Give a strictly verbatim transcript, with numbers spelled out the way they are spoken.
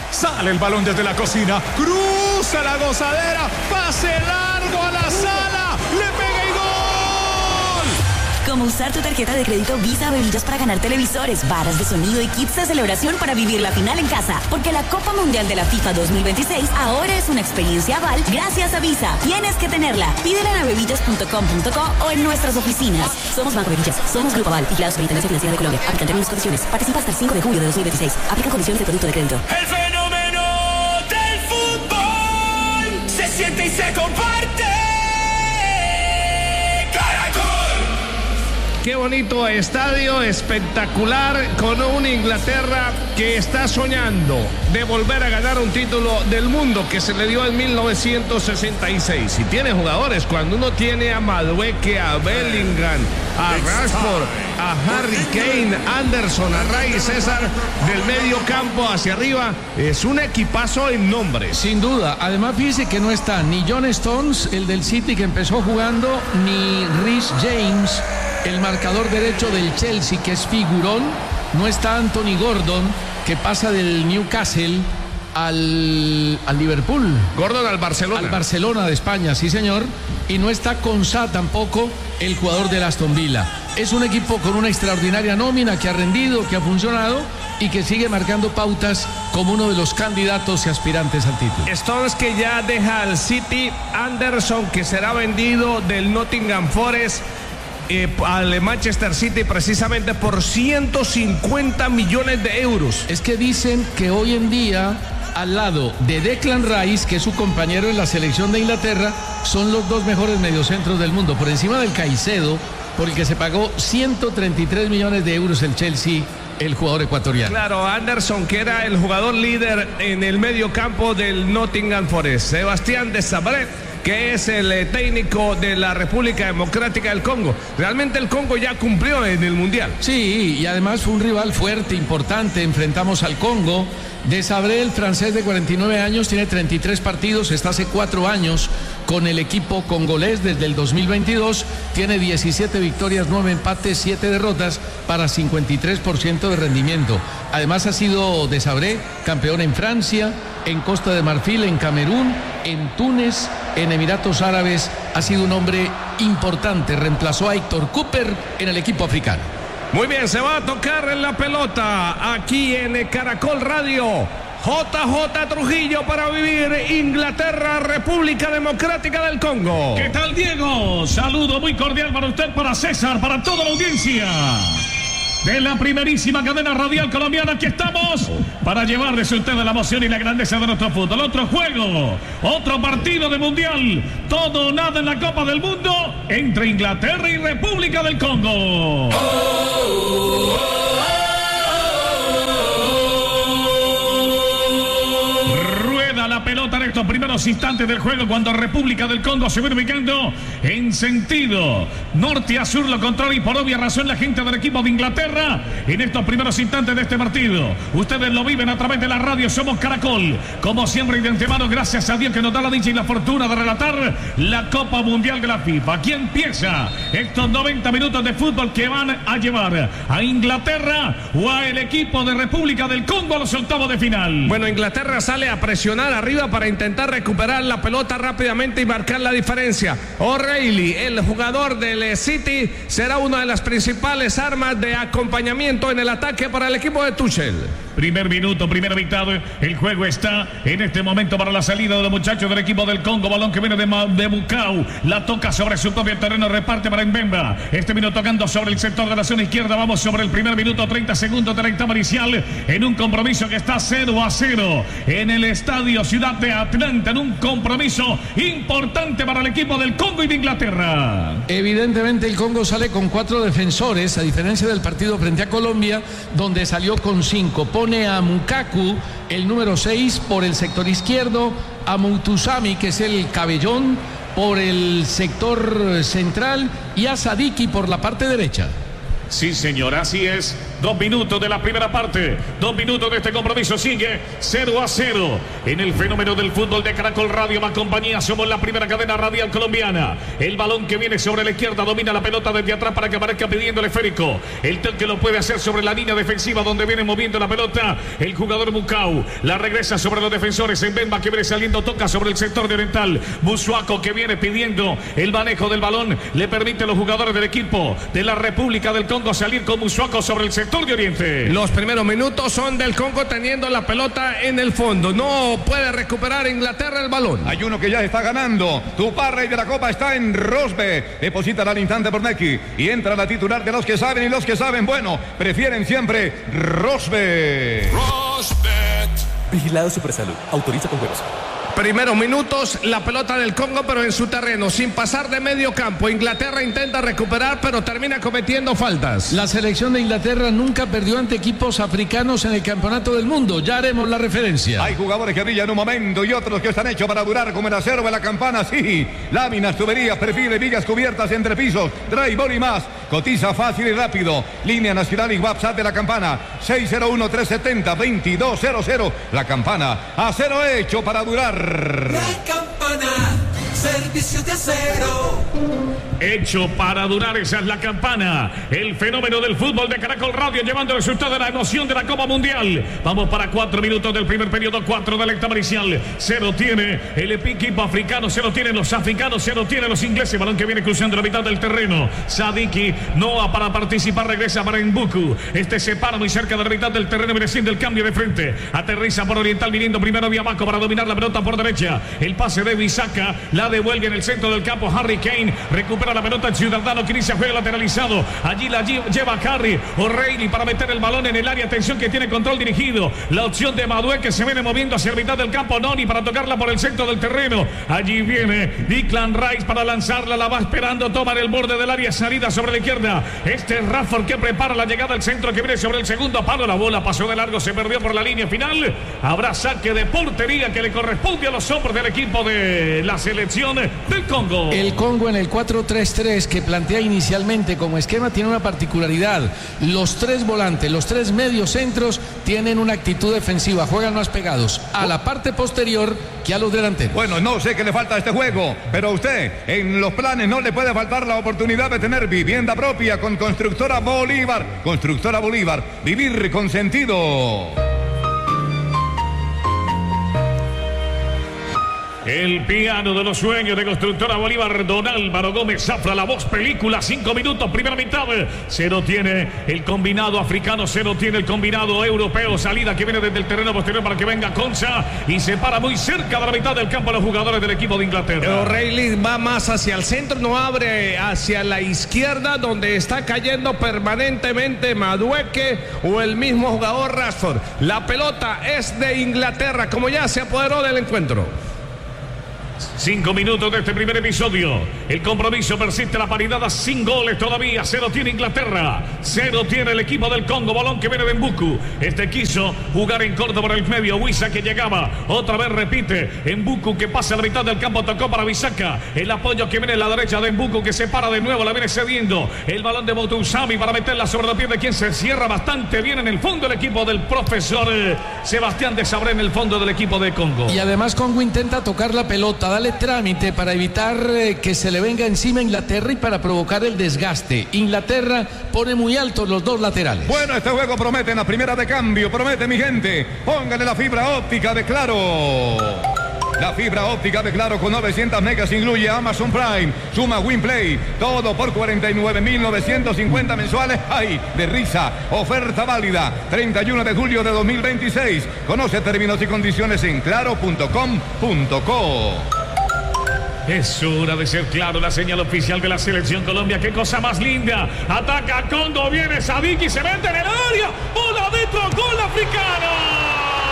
Sale el balón desde la cocina, cruza la gozadera, pase largo a la sala, le pega y gol. Como usar tu tarjeta de crédito Visa Bebillas para ganar televisores, varas de sonido y kits de celebración para vivir la final en casa. Porque la Copa Mundial de la FIFA dos mil veintiséis ahora es una experiencia Aval gracias a Visa. Tienes que tenerla. Pídela en abebillas punto com punto co o en nuestras oficinas. Somos Banco Bebillas, somos Grupo Aval, vigilados por Intendencia Financiera de Colombia. Aplican términos y condiciones. Participa hasta el cinco de julio de dos mil veintiséis. Aplican condiciones de producto de crédito. El fenómeno del fútbol se siente y se comparte. Qué bonito estadio, espectacular, con una Inglaterra que está soñando de volver a ganar un título del mundo que se le dio en mil novecientos sesenta y seis. Y tiene jugadores, cuando uno tiene a Madueke, a Bellingham, a Rashford, a Harry Kane, Anderson, a Ray César, del medio campo hacia arriba, es un equipazo en nombre. Sin duda, además fíjese que no está ni John Stones, el del City que empezó jugando, ni Reece James, el marcador derecho del Chelsea, que es figurón. No está Anthony Gordon, que pasa del Newcastle al, al Liverpool. Gordon al Barcelona. Al Barcelona de España, sí señor. Y no está Konsa tampoco, el jugador del Aston Villa. Es un equipo con una extraordinaria nómina que ha rendido, que ha funcionado y que sigue marcando pautas como uno de los candidatos y aspirantes al título. Stones, que ya deja al City. Anderson, que será vendido del Nottingham Forest Eh, al Manchester City precisamente por ciento cincuenta millones de euros. Es que dicen que hoy en día, al lado de Declan Rice, que es su compañero en la selección de Inglaterra, son los dos mejores mediocentros del mundo, por encima del Caicedo, por el que se pagó ciento treinta y tres millones de euros el Chelsea, el jugador ecuatoriano. Claro, Anderson, que era el jugador líder en el medio campo del Nottingham Forest. Sebastián Desabré, que es el eh, técnico de la República Democrática del Congo. Realmente el Congo ya cumplió en el Mundial. Sí, y además fue un rival fuerte, importante. Enfrentamos al Congo. Desabré, el francés de cuarenta y nueve años, tiene treinta y tres partidos, está hace cuatro años con el equipo congolés desde el dos mil veintidós, tiene diecisiete victorias, nueve empates, siete derrotas para cincuenta y tres por ciento de rendimiento. Además ha sido Desabré campeón en Francia, en Costa de Marfil, en Camerún, en Túnez, en Emiratos Árabes. Ha sido un hombre importante, reemplazó a Héctor Cooper en el equipo africano. Muy bien, se va a tocar en la pelota aquí en Caracol Radio. J J Trujillo para vivir Inglaterra, República Democrática del Congo. ¿Qué tal, Diego? Saludo muy cordial para usted, para César, para toda la audiencia de la primerísima cadena radial colombiana. Aquí estamos para llevarles a ustedes la emoción y la grandeza de nuestro fútbol. Otro juego, otro partido de mundial, todo o nada en la Copa del Mundo entre Inglaterra y República del Congo. Oh, oh, oh. La pelota en estos primeros instantes del juego, cuando República del Congo se viene ubicando en sentido norte a sur, lo contrario, y por obvia razón la gente del equipo de Inglaterra en estos primeros instantes de este partido. Ustedes lo viven a través de la radio Somos Caracol, como siempre, y de antemano, gracias a Dios que nos da la dicha y la fortuna de relatar la Copa Mundial de la FIFA. Aquí empieza estos noventa minutos de fútbol que van a llevar a Inglaterra o a el equipo de República del Congo a los octavos de final. Bueno, Inglaterra sale a presionar arriba para intentar recuperar la pelota rápidamente y marcar la diferencia. O'Reilly, el jugador del City, será una de las principales armas de acompañamiento en el ataque para el equipo de Tuchel. Primer minuto, primera mitad, el juego está en este momento para la salida de los muchachos del equipo del Congo. Balón que viene de, de Bucau, la toca sobre su propio terreno, reparte para Mbemba. Este minuto tocando sobre el sector de la zona izquierda. Vamos sobre el primer minuto, treinta segundos de la etapa inicial, en un compromiso que está cero a cero en el estadio Ciudad de Atlanta, en un compromiso importante para el equipo del Congo y de Inglaterra. Evidentemente el Congo sale con cuatro defensores, a diferencia del partido frente a Colombia, donde salió con cinco. Pone a Mukaku, el número seis, por el sector izquierdo, a Mutusami, que es el cabellón, por el sector central, y a Sadiki por la parte derecha. Sí, señor, así es. Dos minutos de la primera parte. Dos minutos de este compromiso. Sigue cero a cero. En el fenómeno del fútbol de Caracol Radio más compañía. Somos la primera cadena radial colombiana. El balón que viene sobre la izquierda. Domina la pelota desde atrás para que aparezca pidiendo el esférico. El toque lo puede hacer sobre la línea defensiva donde viene moviendo la pelota el jugador Bucau. La regresa sobre los defensores. En Bemba que viene saliendo. Toca sobre el sector de oriental. Busuaco que viene pidiendo el manejo del balón. Le permite a los jugadores del equipo de la República del Congo salir con Busuaco sobre el sector de oriente. Los primeros minutos son del Congo teniendo la pelota en el fondo. No puede recuperar Inglaterra el balón. Hay uno que ya está ganando. Tupar, rey de la copa, está en Rosbe. Deposita al instante por Neki. Y entra la titular de los que saben y los que saben, bueno, prefieren siempre Rosbe. Rosbet. Vigilado Supersalud. Autoriza con juegos. Primeros minutos, la pelota del Congo, pero en su terreno, sin pasar de medio campo. Inglaterra intenta recuperar, pero termina cometiendo faltas. La selección de Inglaterra nunca perdió ante equipos africanos en el campeonato del mundo. Ya haremos la referencia. Hay jugadores que brillan un momento y otros que están hechos para durar, como el acero de la campana, sí. Láminas, tuberías, perfiles, vigas cubiertas entre pisos, drywall y más. Cotiza fácil y rápido. Línea nacional y WhatsApp de la campana. seis cero uno, tres siete cero, dos dos cero cero. La campana, acero hecho para durar. La campana, servicio de acero. Hecho para durar, esa es la campana. El fenómeno del fútbol de Caracol Radio llevando el resultado de la emoción de la Copa Mundial. Vamos para cuatro minutos del primer periodo, cuatro de la etapa inicial. Cero tiene el equipo africano, cero tienen los africanos, cero tienen los ingleses. Balón que viene cruzando la mitad del terreno. Sadiki no va para participar, regresa para Mbuku. Este se para muy cerca de la mitad del terreno, mereciendo el cambio de frente. Aterriza por Oriental, viniendo primero vía abajo para dominar la pelota por derecha. El pase de Bisaca, la devuelve en el centro del campo. Harry Kane recupera la pelota. El Ciudadano que inicia juego lateralizado. Allí la lleva Harry O'Reilly para meter el balón en el área. Atención que tiene control dirigido. La opción de Madué que se viene moviendo hacia la mitad del campo. Noni para tocarla por el centro del terreno. Allí viene Declan Rice para lanzarla. La va esperando. Toma en el borde del área. Salida sobre la izquierda. Este es Rafford que prepara la llegada al centro que viene sobre el segundo palo. La bola pasó de largo. Se perdió por la línea final. Habrá saque de portería que le corresponde a los hombres del equipo de la selección del Congo. El Congo en el cuatro tres tres que plantea inicialmente como esquema tiene una particularidad. Los tres volantes, los tres medios centros tienen una actitud defensiva, juegan más pegados a la parte posterior que a los delanteros. Bueno, no sé qué le falta a este juego, pero a usted en los planes no le puede faltar la oportunidad de tener vivienda propia con Constructora Bolívar. Constructora Bolívar, vivir con sentido. El piano de los sueños de Constructora Bolívar, Don Álvaro Gómez Zafra, la voz película, cinco minutos, primera mitad, cero tiene el combinado africano, cero tiene el combinado europeo, salida que viene desde el terreno posterior para que venga Concha y se para muy cerca de la mitad del campo a los jugadores del equipo de Inglaterra. O'Reilly va más hacia el centro, no abre hacia la izquierda donde está cayendo permanentemente Madueke o el mismo jugador Rashford. La pelota es de Inglaterra, como ya se apoderó del encuentro. Cinco minutos de este primer episodio. El compromiso persiste, la paridad a sin goles todavía. Cero tiene Inglaterra, cero tiene el equipo del Congo. Balón que viene de Mbuku. Este quiso jugar en corto por el medio. Wisa que llegaba, otra vez repite. Mbuku que pasa a la mitad del campo, tocó para Bisaca. El apoyo que viene en la derecha de Mbuku que se para de nuevo, la viene cediendo. El balón de Botousami para meterla sobre los pies de quien se cierra bastante bien en el fondo el equipo del profesor eh, Sebastián de Sabré en el fondo del equipo de Congo. Y además Congo intenta tocar la pelota, dale trámite para evitar eh, que se le venga encima a Inglaterra y para provocar el desgaste. Inglaterra pone muy altos los dos laterales. Bueno, este juego promete en la primera de cambio, promete mi gente. Póngale la fibra óptica de Claro. La fibra óptica de Claro con novecientos megas incluye Amazon Prime, Suma Winplay, todo por cuarenta y nueve mil novecientos cincuenta mensuales. ¡Ay, de risa! Oferta válida treinta y uno de julio de dos mil veintiséis. Conoce términos y condiciones en claro punto com punto co. Es hora de ser Claro, la señal oficial de la selección Colombia. ¡Qué cosa más linda! Ataca Congo, viene Sadiki, se mete en el